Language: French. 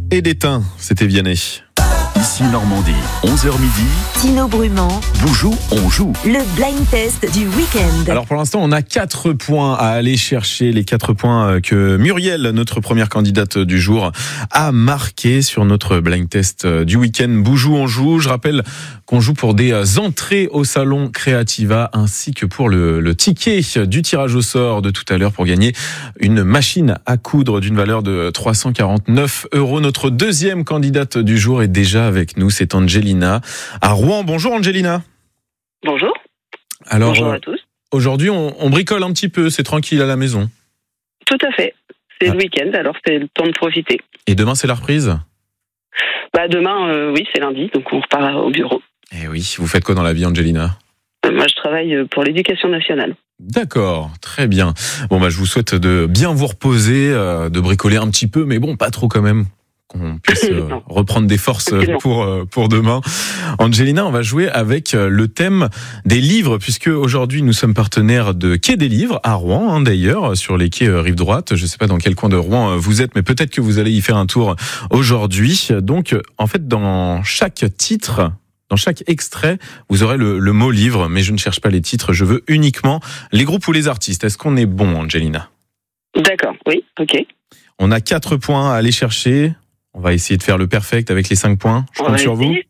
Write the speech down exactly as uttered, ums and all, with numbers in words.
et d'étain, c'était Vianney. Ici Normandie, onze heures midi. Tino Brumand. Boujou, on joue. Le blind test du week-end. Alors pour l'instant, on a quatre points à aller chercher. Les quatre points que Muriel, notre première candidate du jour, a marqué sur notre blind test du week-end. Boujou, on joue. Je rappelle qu'on joue pour des entrées au salon Creativa ainsi que pour le, le ticket du tirage au sort de tout à l'heure pour gagner une machine à coudre d'une valeur de trois cent quarante-neuf euros. Notre deuxième candidate du jour est déjà avec nous, c'est Angelina à Rouen. Bonjour Angelina. Bonjour. Alors, Bonjour à tous. Aujourd'hui, on, on bricole un petit peu, c'est tranquille à la maison. Tout à fait. C'est Ah. le week-end, alors c'est le temps de profiter. Et demain, c'est la reprise ? Bah demain, euh, oui, c'est lundi, donc on repart au bureau. Eh oui, vous faites quoi dans la vie, Angelina ? Euh, Moi, je travaille pour l'éducation nationale. D'accord, très bien. Bon, bah, je vous souhaite de bien vous reposer, euh, de bricoler un petit peu, mais bon, pas trop quand même. Qu'on puisse euh, Non. reprendre des forces euh, Absolument. pour euh, pour demain. Angelina, on va jouer avec euh, le thème des livres, puisque aujourd'hui nous sommes partenaires de Quai des Livres à Rouen, hein, d'ailleurs, sur les quais euh, rive droite. Je ne sais pas dans quel coin de Rouen euh, vous êtes, mais peut-être que vous allez y faire un tour aujourd'hui. Donc, euh, en fait, dans chaque titre, dans chaque extrait, vous aurez le, le mot livre, mais je ne cherche pas les titres, je veux uniquement les groupes ou les artistes. Est-ce qu'on est bon, Angelina ? D'accord, oui, ok. On a quatre points à aller chercher. On va essayer de faire le perfect avec les cinq points. Je On compte va sur vous. essayer.